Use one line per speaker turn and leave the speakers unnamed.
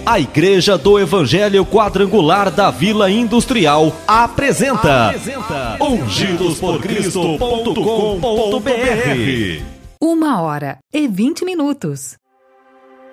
A Igreja do Evangelho Quadrangular da Vila Industrial apresenta ungidosporcristo.com.br.
1h20.